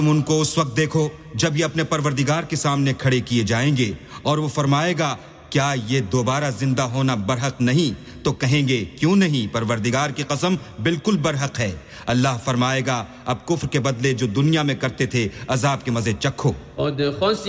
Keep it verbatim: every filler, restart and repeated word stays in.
तुम उनको उस वक्त देखो जब ये अपने परवरदिगार के सामने खड़े किए जाएंगे और वो फरमाएगा, क्या ये दोबारा जिंदा होना बरहक नहीं? तो कहेंगे, क्यों नहीं, परवरदिगार की कसम बिल्कुल बरहक है। अल्लाह फरमाएगा, अब कुफ्र के बदले जो दुनिया में करते थे अजाब के मजे चखो।